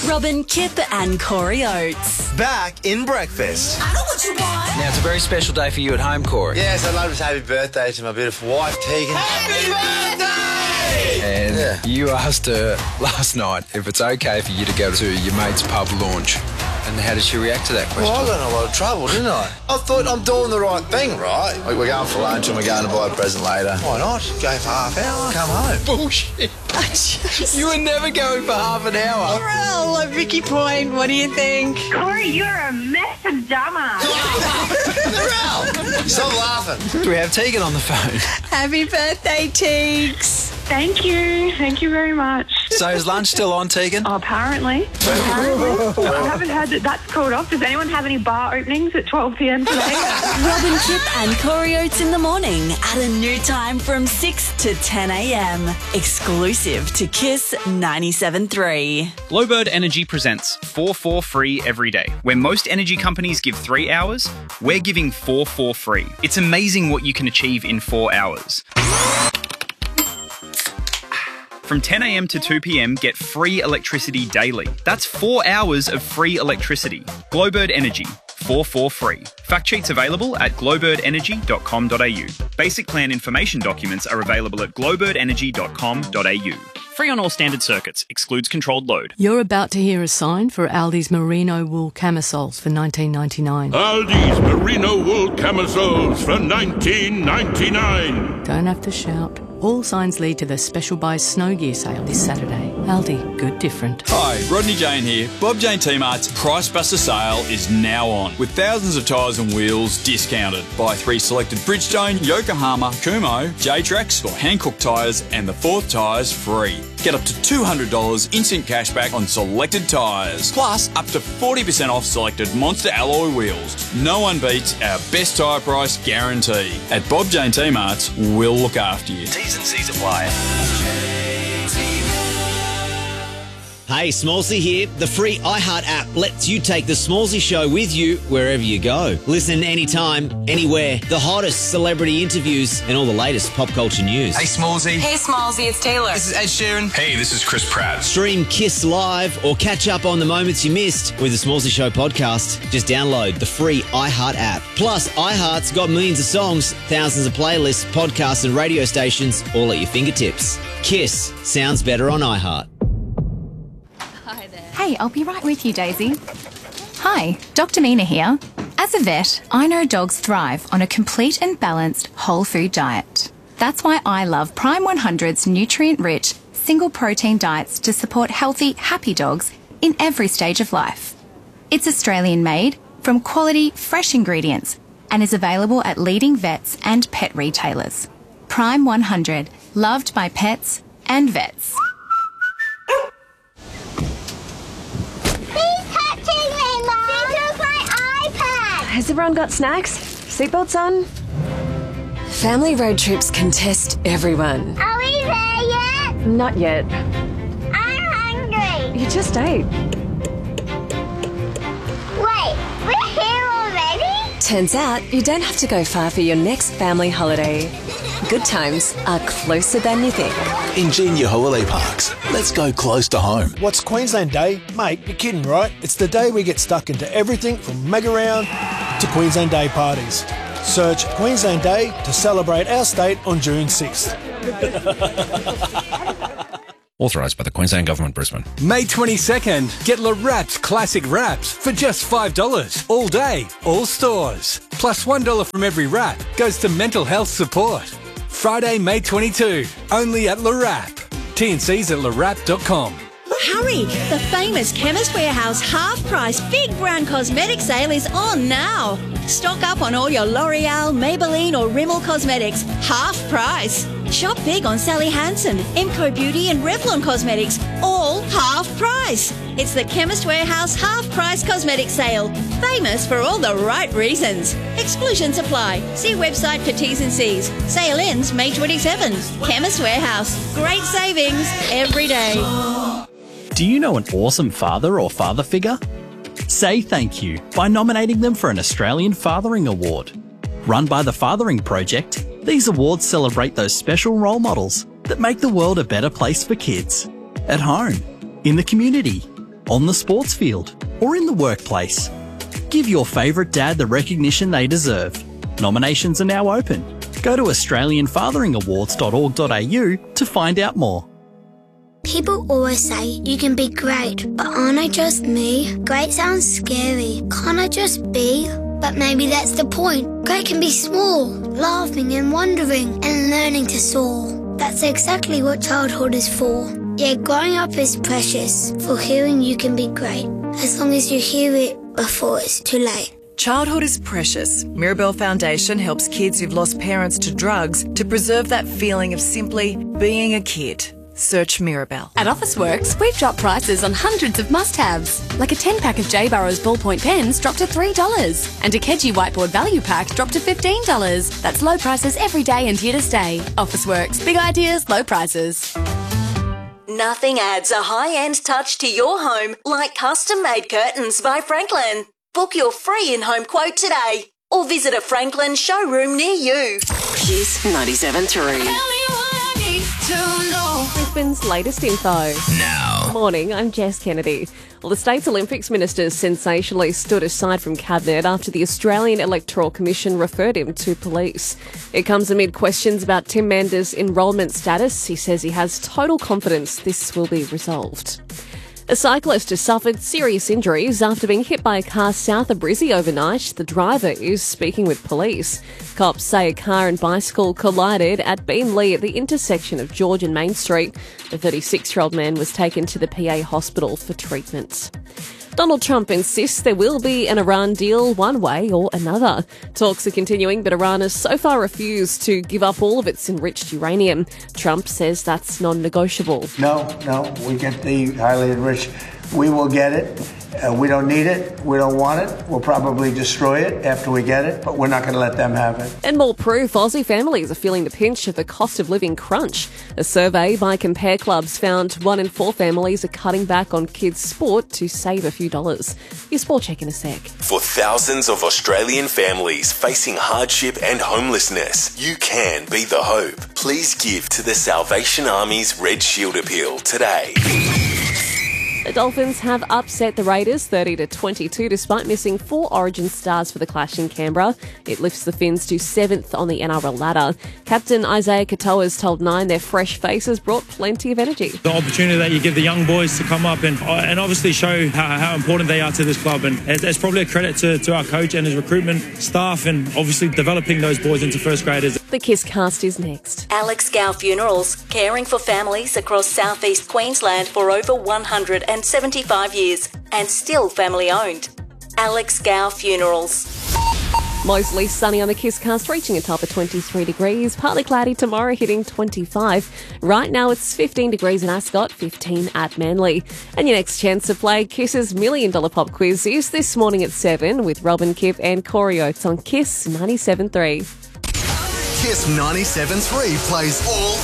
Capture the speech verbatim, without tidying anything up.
Robin, Kip and Corey Oates. Back in breakfast. I know what you want. Now, it's a very special day for you at home, Corey. Yes, I'd love to say happy birthday to my beautiful wife, Tegan. Happy birthday! And Yeah. you asked her last night if it's okay for you to go to your mate's pub launch. And how did she react to that question? Well, I got in a lot of trouble, didn't I? I thought I'm doing the right thing, right? Like, we're going for lunch and we're going to buy a present later. Why not? Go for half hour, come home. Bullshit. You were never going for half an hour. Well, like Vicky Point, what do you think? Corey, you're a mess of drama. Stop laughing. Do we have Tegan on the phone? Happy birthday, Teags. Thank you. Thank you very much. So is lunch still on, Tegan? Oh, apparently. Apparently. I haven't heard that that's called off. Does anyone have any bar openings at twelve p m today? Robin, Kip and Corey Oates in the morning at a new time from six to ten a m. Exclusive to Kiss ninety-seven point three. Glowbird Energy presents four four free every day. Where most energy companies give three hours, we're giving four four free. It's amazing what you can achieve in four hours. From ten a m to two p m, get free electricity daily. That's four hours of free electricity. Glowbird Energy, four four free. Fact sheets available at glowbird energy dot com dot a u. Basic plan information documents are available at glowbird energy dot com dot a u. Free on all standard circuits. Excludes controlled load. You're about to hear a sign for Aldi's merino wool camisoles for nineteen ninety-nine. Aldi's merino wool camisoles for nineteen ninety-nine. Don't have to shout. All signs lead to the special buy snow gear sale this Saturday. Aldi, good different. Hi, Rodney Jane here. Bob Jane T-Mart's Price Buster sale is now on, with thousands of tyres and wheels discounted. Buy three selected Bridgestone, Yokohama, Kumho, J-Trax or Hankook tyres and the fourth tyres free. Get up to two hundred dollars instant cashback on selected tyres, plus up to forty percent off selected Monster alloy wheels. No one beats our best tyre price guarantee. At Bob Jane T-Mart's, we'll look after you. T's and C's apply. Hey, Smallsy here. The free iHeart app lets you take the Smallsy show with you wherever you go. Listen anytime, anywhere. The hottest celebrity interviews and all the latest pop culture news. Hey, Smallsy. Hey, Smallsy, it's Taylor. This is Ed Sheeran. Hey, this is Chris Pratt. Stream Kiss Live or catch up on the moments you missed with the Smallsy Show podcast. Just download the free iHeart app. Plus, iHeart's got millions of songs, thousands of playlists, podcasts and radio stations all at your fingertips. Kiss sounds better on iHeart. Hey, I'll be right with you, Daisy. Hi, Doctor Mina here. As a vet, I know dogs thrive on a complete and balanced whole food diet. That's why I love Prime one hundred's nutrient-rich, single-protein diets to support healthy, happy dogs in every stage of life. It's Australian-made, from quality, fresh ingredients, and is available at leading vets and pet retailers. Prime one hundred, loved by pets and vets. Has everyone got snacks? Seatbelts on? Family road trips can test everyone. Are we there yet? Not yet. I'm hungry. You just ate. Wait, we're here already? Turns out you don't have to go far for your next family holiday. Good times are closer than you think. Ingenia Holiday Parks. Let's go close to home. What's Queensland Day? Mate, you're kidding, right? It's the day we get stuck into everything from Mega Round to Queensland Day parties. Search Queensland Day to celebrate our state on June sixth. Authorised by the Queensland Government, Brisbane. May twenty-second, get Le Wraps Classic Wraps for just five dollars. All day, all stores. Plus one dollar from every wrap goes to mental health support. Friday, May twenty-second, only at Le Wrap. T and C's at le wrap dot com. Hurry! The famous Chemist Warehouse half-price big brand cosmetic sale is on now. Stock up on all your L'Oreal, Maybelline or Rimmel cosmetics, half price. Shop big on Sally Hansen, Emco Beauty and Revlon Cosmetics, all half price. It's the Chemist Warehouse half-price cosmetic sale. Famous for all the right reasons. Exclusions apply. See website for T's and C's. Sale ends May twenty-seventh. Chemist Warehouse. Great savings every day. Do you know an awesome father or father figure? Say thank you by nominating them for an Australian Fathering Award. Run by the Fathering Project, these awards celebrate those special role models that make the world a better place for kids. At home, in the community, on the sports field, or in the workplace. Give your favourite dad the recognition they deserve. Nominations are now open. Go to australian fathering awards dot org dot a u to find out more. People always say you can be great, but aren't I just me? Great sounds scary. Can't I just be? But maybe that's the point. Great can be small, laughing and wondering and learning to soar. That's exactly what childhood is for. Yeah, growing up is precious, for hearing you can be great, as long as you hear it before it's too late. Childhood is precious. Mirabelle Foundation helps kids who've lost parents to drugs to preserve that feeling of simply being a kid. Search Mirabelle. At Officeworks, we've dropped prices on hundreds of must-haves, like a ten-pack of J. Burrows ballpoint pens dropped to three dollars, and a Keji whiteboard value pack dropped to fifteen dollars. That's low prices every day and here to stay. Officeworks, big ideas, low prices. Nothing adds a high-end touch to your home like custom-made curtains by Franklin. Book your free in-home quote today or visit a Franklin showroom near you. Kiss ninety-seven point three. Brisbane's latest info. Now. Morning, I'm Jess Kennedy. Well, the state's Olympics minister sensationally stood aside from Cabinet after the Australian Electoral Commission referred him to police. It comes amid questions about Tim Mander's enrolment status. He says he has total confidence this will be resolved. A cyclist has suffered serious injuries after being hit by a car south of Brizzy overnight. The driver is speaking with police. Cops say a car and bicycle collided at Beenleigh at the intersection of George and Main Street. The thirty-six-year-old man was taken to the P A hospital for treatment. Donald Trump insists there will be an Iran deal one way or another. Talks are continuing, but Iran has so far refused to give up all of its enriched uranium. Trump says that's non-negotiable. No, no, we get the highly enriched. We will get it. Uh, we don't need it. We don't want it. We'll probably destroy it after we get it, but we're not going to let them have it. And more proof, Aussie families are feeling the pinch of the cost of living crunch. A survey by Compare Clubs found one in four families are cutting back on kids' sport to save a few dollars. Your sport check in a sec. For thousands of Australian families facing hardship and homelessness, you can be the hope. Please give to the Salvation Army's Red Shield Appeal today. The Dolphins have upset the Raiders thirty to twenty-two despite missing four Origin stars for the clash in Canberra. It lifts the Finns to seventh on the N R L ladder. Captain Isaiah Katoa has told Nine their fresh faces brought plenty of energy. The opportunity that you give the young boys to come up and and obviously show how, how important they are to this club, and it's, it's probably a credit to, to our coach and his recruitment staff, and obviously developing those boys into first graders. The Kiss cast is next. Alex Gow Funerals, caring for families across southeast Queensland for over one hundred seventy-five years and still family owned. Alex Gow Funerals. Mostly sunny on the Kiss cast, reaching a top of twenty-three degrees. Partly cloudy tomorrow, hitting twenty-five. Right now it's fifteen degrees in Ascot, fifteen at Manly. And your next chance to play Kiss's Million Dollar Pop Quiz is this morning at seven with Robin Kip and Corey Oates on Kiss ninety-seven point three. Kiss ninety-seven point three plays all